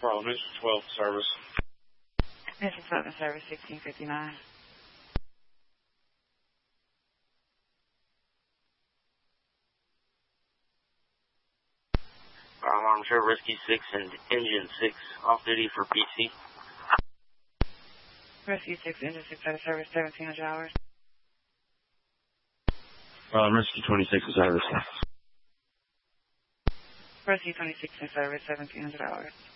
Mission 12 service. Mission 12 service 1659. Alarm Show Rescue 6 and Engine 6 off duty for PC. Rescue 6, Engine 6 out of service 1700 hours. Rescue 26 in service. Rescue 26 in service 1700 hours.